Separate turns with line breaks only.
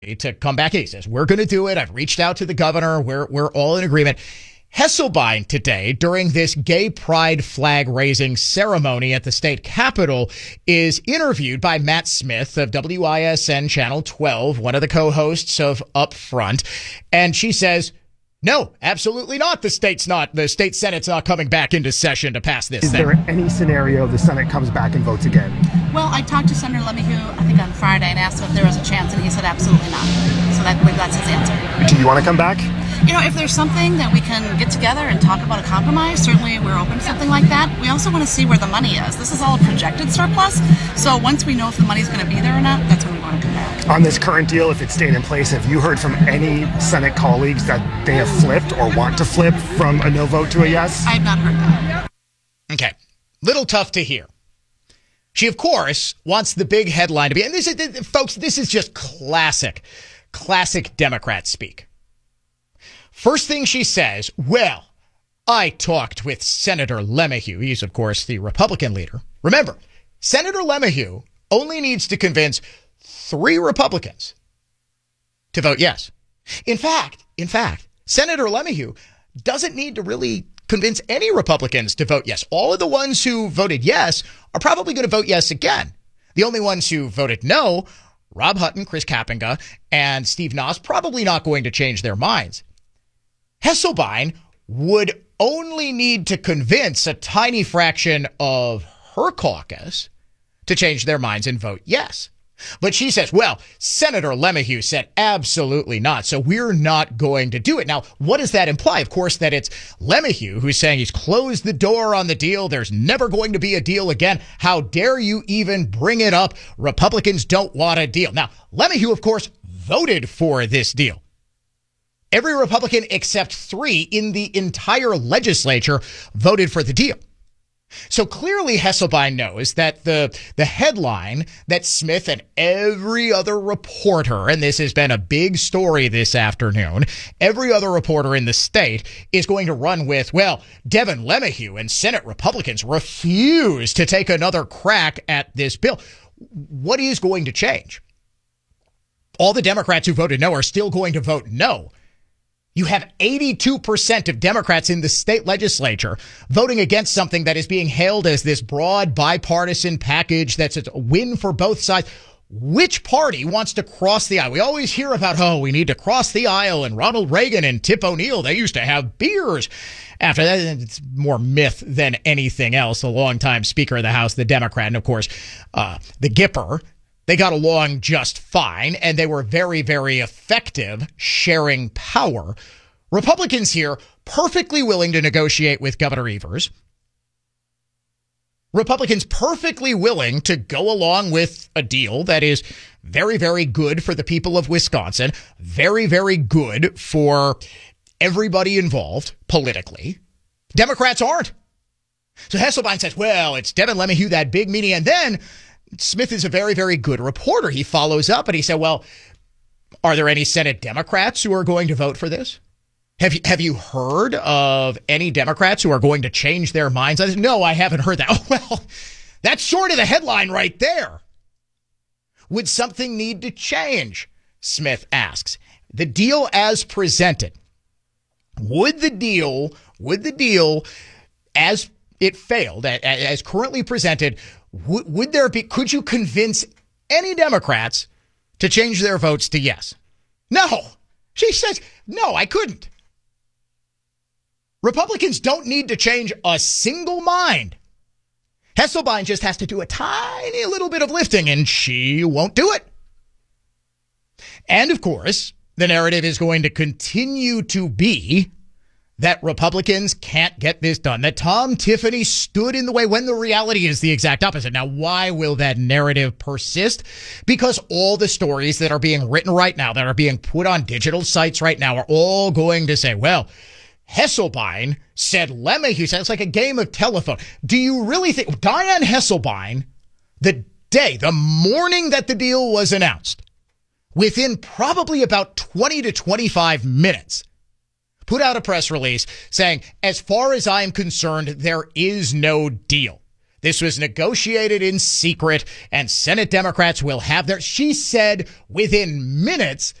to come back. He says, we're going to do it. I've reached out to the governor. We're all in agreement. Hesselbein today, during this gay pride flag raising ceremony at the state capitol, is interviewed by Matt Smith of WISN Channel 12, one of the co-hosts of Up Front. And she says, no, absolutely not. The state Senate's not coming back into session to pass this
thing.
Is
there any scenario the Senate comes back and votes again?
Well, I talked to Senator LeMahieu, I think on Friday, and asked him if there was a chance, and he said absolutely not. So I believe that's his answer.
Do you want to come back?
You know, if there's something that we can get together and talk about a compromise, certainly we're open to something like that. We also want to see where the money is. This is all a projected surplus. So once we know if the money's going to be there or not, that's when we want to come back.
On this current deal, if it stayed in place, have you heard from any Senate colleagues that they have flipped or want to flip from a no vote to a yes?
I have not heard that.
Okay. Little tough to hear. She, of course, wants the big headline to be, and this is, folks, this is just classic Democrat speak. First thing she says, well, I talked with Senator LeMahieu. He's, of course, the Republican leader. Remember, Senator LeMahieu only needs to convince 3 Republicans to vote yes. In fact, Senator LeMahieu doesn't need to really convince any Republicans to vote yes. All of the ones who voted yes are probably going to vote yes again. The only ones who voted no, Rob Hutton, Chris Kapenga, and Steve Noss, probably not going to change their minds. Hesselbein would only need to convince a tiny fraction of her caucus to change their minds and vote yes. But she says, well, Senator LeMahieu said absolutely not, so we're not going to do it. Now, what does that imply? Of course, that it's LeMahieu who's saying he's closed the door on the deal. There's never going to be a deal again. How dare you even bring it up? Republicans don't want a deal. Now, LeMahieu, of course, voted for this deal. Every Republican except 3 in the entire legislature voted for the deal. So clearly Hesselbein knows that the headline that Smith and every other reporter, and this has been a big story this afternoon, every other reporter in the state is going to run with, well, Devin LeMahieu and Senate Republicans refuse to take another crack at this bill. What is going to change? All the Democrats who voted no are still going to vote no. You have 82% of Democrats in the state legislature voting against something that is being hailed as this broad bipartisan package that's a win for both sides. Which party wants to cross the aisle? We always hear about, we need to cross the aisle, and Ronald Reagan and Tip O'Neill, they used to have beers. After that, it's more myth than anything else. The longtime Speaker of the House, the Democrat, and of course, the Gipper. They got along just fine, and they were very, very effective sharing power. Republicans here perfectly willing to negotiate with Governor Evers. Republicans perfectly willing to go along with a deal that is very, very good for the people of Wisconsin, very, very good for everybody involved politically. Democrats aren't. So Hesselbein says, well, it's Devin LeMahieu, that big meeting, and then Smith is a very, very good reporter. He follows up and he said, well, are there any Senate Democrats who are going to vote for this? Have you heard of any Democrats who are going to change their minds? I said, no, I haven't heard that. Oh, well, that's sort of the headline right there. Would something need to change? Smith asks. The deal as presented. Would the deal as it failed, as currently presented, would there be, could you convince any Democrats to change their votes to yes? No. She says, no, I couldn't. Republicans don't need to change a single mind. Hesselbein just has to do a tiny little bit of lifting, and she won't do it. And of course, the narrative is going to continue to be that Republicans can't get this done, that Tom Tiffany stood in the way, when the reality is the exact opposite. Now, why will that narrative persist? Because all the stories that are being written right now, that are being put on digital sites right now, are all going to say, well, Hesselbein said LeMahieu said, it's like a game of telephone. Do you really think Diane Hesselbein, the morning that the deal was announced, within probably about 20 to 25 minutes, put out a press release saying, as far as I'm concerned, there is no deal. This was negotiated in secret, and Senate Democrats will have their, she said within minutes